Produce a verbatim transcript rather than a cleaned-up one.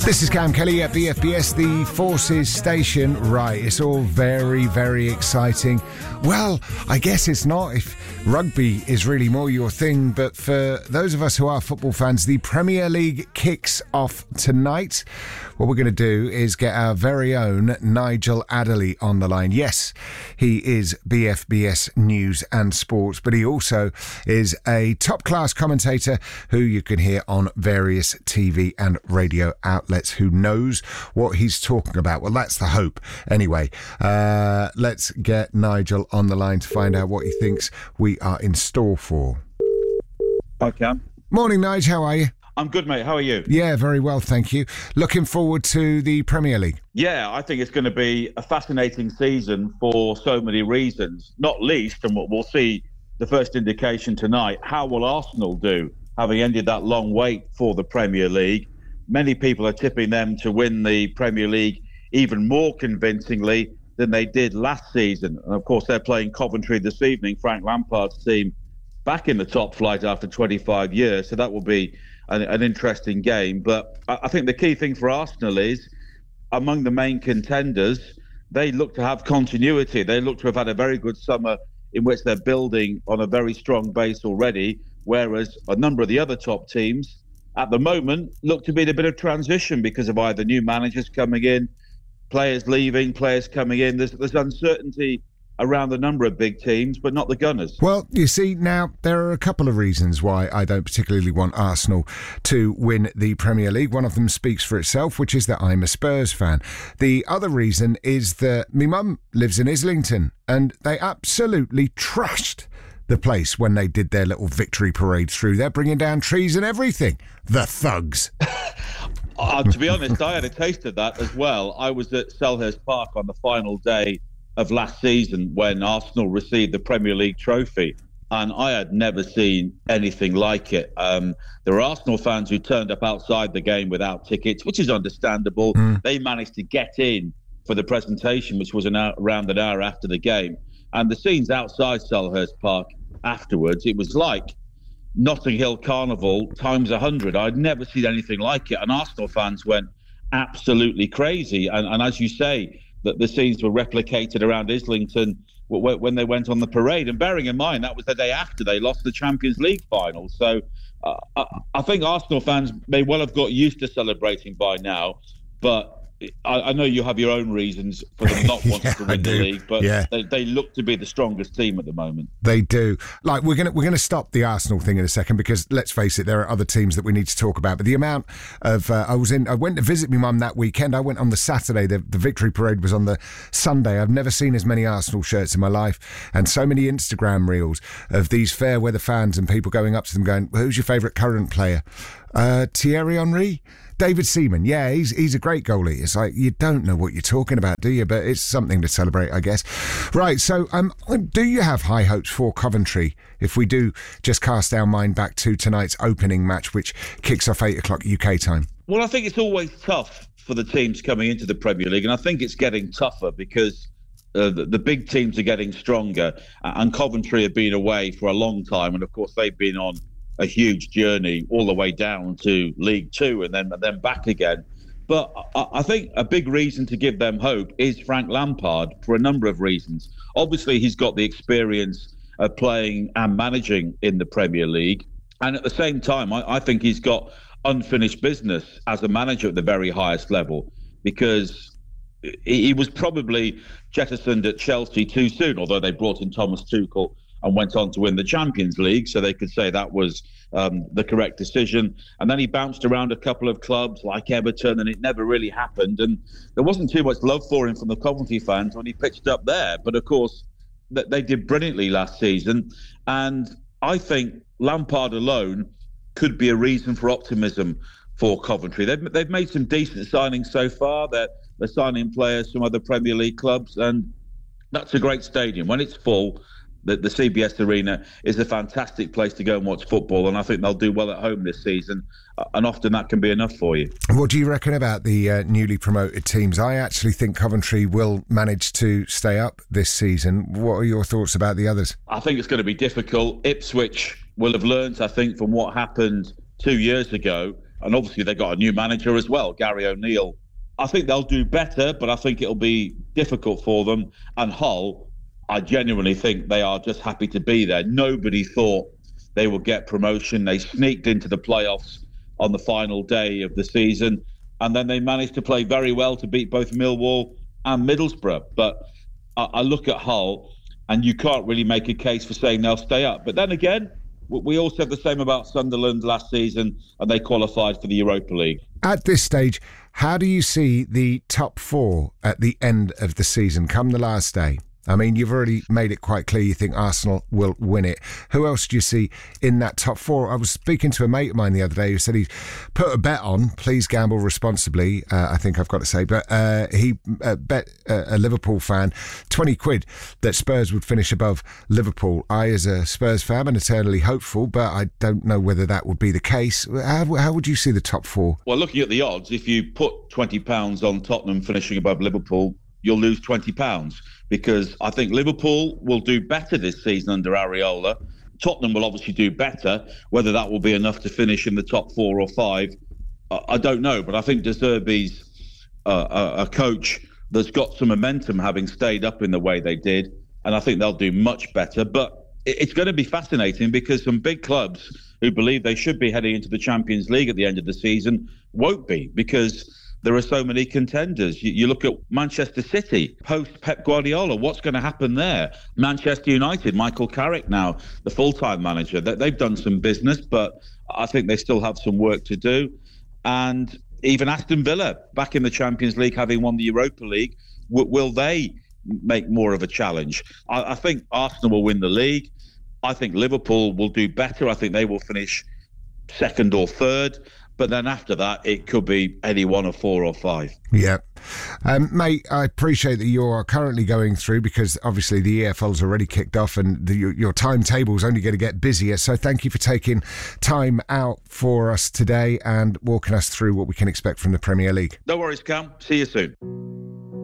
This is Cam Kelly at B F B S, the Forces Station. Right, it's all very, very exciting. Well, I guess it's not if rugby is really more your thing, but for those of us who are football fans, the Premier League kicks off tonight. What we're going to do is get our very own Nigel Adderley on the line. Yes, he is B F B S News and Sports, but he also is a top-class commentator who you can hear on various T V and radio outlets, who knows what he's talking about. Well, that's the hope. Anyway, uh, let's get Nigel on the line to find out what he thinks we are in store for. Hi, Cam. Morning, Nigel. How are you? I'm good, mate. How are you? Yeah, very well, thank you. Looking forward to the Premier League. Yeah, I think it's going to be a fascinating season for so many reasons, not least, and we'll see the first indication tonight, how will Arsenal do, having ended that long wait for the Premier League? Many people are tipping them to win the Premier League even more convincingly than they did last season. And of course, they're playing Coventry this evening, Frank Lampard's team, back in the top flight after twenty-five years. So that will be an, an interesting game. But I, I think the key thing for Arsenal is, among the main contenders, they look to have continuity. They look to have had a very good summer in which they're building on a very strong base already, whereas a number of the other top teams at the moment look to be in a bit of transition because of either new managers coming in, players leaving, players coming in. There's, there's uncertainty around the number of big teams, but not the Gunners. Well, you see, now, there are a couple of reasons why I don't particularly want Arsenal to win the Premier League. One of them speaks for itself, which is that I'm a Spurs fan. The other reason is that my mum lives in Islington, and they absolutely trashed the place when they did their little victory parade through there, bringing down trees and everything. The thugs. uh, to be honest, I had a taste of that as well. I was at Selhurst Park on the final day of last season when Arsenal received the Premier League trophy, and I had never seen anything like it. Um, there were Arsenal fans who turned up outside the game without tickets, which is understandable. Mm. They managed to get in for the presentation, which was an hour, around an hour after the game. And the scenes outside Selhurst Park afterwards, it was like Notting Hill Carnival times a hundred. I'd never seen anything like it. And Arsenal fans went absolutely crazy. And, and as you say, that the scenes were replicated around Islington when they went on the parade. And bearing in mind, that was the day after they lost the Champions League final. So uh, I, I think Arsenal fans may well have got used to celebrating by now, but I, I know you have your own reasons for them not wanting yeah, to win the league, but yeah. they, they look to be the strongest team at the moment. They do. Like we're gonna we're gonna stop the Arsenal thing in a second, because let's face it, there are other teams that we need to talk about. But the amount of uh, I was in, I went to visit my mum that weekend. I went on the Saturday. The, the victory parade was on the Sunday. I've never seen as many Arsenal shirts in my life, and so many Instagram reels of these fair weather fans and people going up to them, going, "Who's your favourite current player?" Uh, Thierry Henry. David Seaman, yeah, he's he's a great goalie. It's like, you don't know what you're talking about, do you? But it's something to celebrate, I guess. Right, so um, do you have high hopes for Coventry if we do just cast our mind back to tonight's opening match, which kicks off eight o'clock U K time? Well, I think it's always tough for the teams coming into the Premier League, and I think it's getting tougher because uh, the, the big teams are getting stronger, and Coventry have been away for a long time, and of course they've been on a huge journey all the way down to League Two and then and then back again. But I, I think a big reason to give them hope is Frank Lampard, for a number of reasons. Obviously, he's got the experience of playing and managing in the Premier League. And at the same time, I, I think he's got unfinished business as a manager at the very highest level, because he, he was probably jettisoned at Chelsea too soon, although they brought in Thomas Tuchel and went on to win the Champions League, so they could say that was um, the correct decision. And then he bounced around a couple of clubs like Everton, and it never really happened. And there wasn't too much love for him from the Coventry fans when he pitched up there. But of course, they did brilliantly last season. And I think Lampard alone could be a reason for optimism for Coventry. They've, they've made some decent signings so far. They're, they're signing players from other Premier League clubs, and that's a great stadium. When it's full, The, the C B S Arena is a fantastic place to go and watch football, and I think they'll do well at home this season, uh, and often that can be enough for you. What do you reckon about the uh, newly promoted teams? I actually think Coventry will manage to stay up this season. What are your thoughts about the others? I think it's going to be difficult. Ipswich will have learnt, I think, from what happened two years ago, And obviously they've got a new manager as well, Gary O'Neill. I think they'll do better, but I think it'll be difficult for them. And Hull, I genuinely think they are just happy to be there. Nobody thought they would get promotion. They sneaked into the playoffs on the final day of the season, and then they managed to play very well to beat both Millwall and Middlesbrough. But I, I look at Hull, and you can't really make a case for saying they'll stay up. But then again, we all said the same about Sunderland last season, and they qualified for the Europa League. At this stage, how do you see the top four at the end of the season, come the last day? I mean, you've already made it quite clear you think Arsenal will win it. Who else do you see in that top four? I was speaking to a mate of mine the other day who said he put a bet on, please gamble responsibly, uh, I think I've got to say, but uh, he uh, bet uh, a Liverpool fan twenty quid that Spurs would finish above Liverpool. I, as a Spurs fan, am eternally hopeful, but I don't know whether that would be the case. How, how would you see the top four? Well, looking at the odds, if you put twenty pounds on Tottenham finishing above Liverpool, you'll lose twenty pounds, because I think Liverpool will do better this season under Areola. Tottenham will obviously do better. Whether that will be enough to finish in the top four or five, I don't know. But I think De Zerbi's uh, a coach that's got some momentum, having stayed up in the way they did, and I think they'll do much better. But it's going to be fascinating, because some big clubs who believe they should be heading into the Champions League at the end of the season won't be, because there are so many contenders. You, you look at Manchester City, post Pep Guardiola, what's going to happen there? Manchester United, Michael Carrick now, the full-time manager. They've done some business, but I think they still have some work to do. And even Aston Villa, back in the Champions League, having won the Europa League, w- will they make more of a challenge? I, I think Arsenal will win the league. I think Liverpool will do better. I think they will finish second or third. But then after that, it could be any one of four or five. Yeah. Um, mate, I appreciate that you're currently going through, because obviously the E F L's already kicked off and the, your, your timetable is only going to get busier. So thank you for taking time out for us today and walking us through what we can expect from the Premier League. No worries, Cam. See you soon.